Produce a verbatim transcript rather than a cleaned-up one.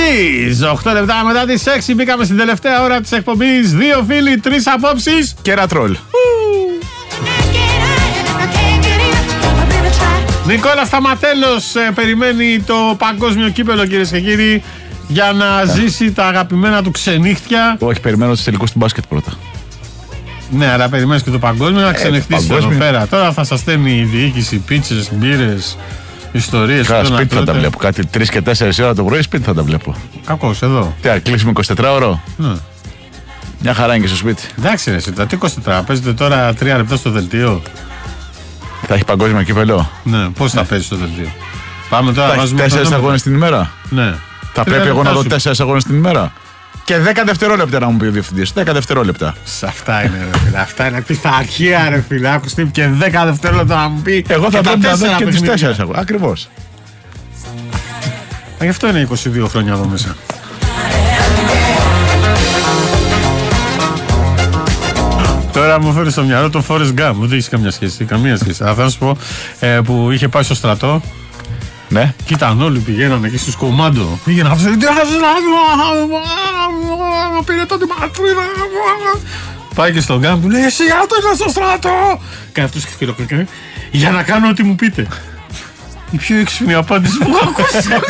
Showbiz. οκτώ λεπτά μετά τις έξι μπήκαμε στην τελευταία ώρα της εκπομπής. Δύο φίλοι, τρεις απόψεις και ένα τρόλ. Νικόλα Σταματέλος ε, περιμένει το παγκόσμιο κύπελο, κυρίες και κύριοι, για να yeah. ζήσει τα αγαπημένα του ξενύχτια. Όχι, περιμένω τους τελικούς του μπάσκετ πρώτα. Ναι, αλλά περιμένεις και το παγκόσμιο να ξενυχτήσεις εδώ πέρα. Τώρα θα σας στέλνει η διοίκηση πίτσες, μπύρες, ιστορίες. Καλά, σπίτι θα τα βλέπω. Κάτι τρεις και τέσσερις ώρα το πρωί, σπίτι θα τα βλέπω. Κακώς, εδώ. Τι, να κλείσουμε εικοσιτετράωρο. Ναι. Μια χαρά είναι και στο σπίτι. Εντάξει, ρε, τι εικοσιτετράωρο. Παίζετε τώρα τρία λεπτά στο δελτίο. Θα έχει παγκόσμιο κύπελο. Ναι, πώς θα παίζει στο δελτίο. Πάμε τώρα. Θα έχει τέσσερις αγώνες την ημέρα. Ναι. Θα πρέπει εγώ να δω τέσσερις αγώνες την ημέρα. Και δέκα δευτερόλεπτα να μου πει ο διευθυντής. δέκα δευτερόλεπτα. Σε αυτά είναι, ρε φίλε. Αυτά είναι πειθαρχία, ρε φίλε. Άκουστε και δέκα δευτερόλεπτα να μου πει. Εγώ θα πρέπει να δω και τους τέσσερις αγώνες. Ακριβώς. Γι' αυτό είναι είκοσι δύο χρόνια εδώ μέσα. Τώρα μου φέρει στο μυαλό το Forrest Gump. Δεν έχει καμία σχέση. Καμία σχέση. Αλλά θα σου πω ε, που είχε πάει στο στρατό. Ναι. Κοίταν όλοι, πηγαίνανε εκεί στους κομμάντο. Πήγαιναν αυτός. Πήρε το την πατρίδα. Πάει και στον Gump, του λέει εσύ γιατί είσαι στο στρατό. Κάνει αυτός και χειροκροτάει. Για να κάνω ό,τι μου πείτε. Η πιο έξυπνη απάντηση που έχω ακούσει.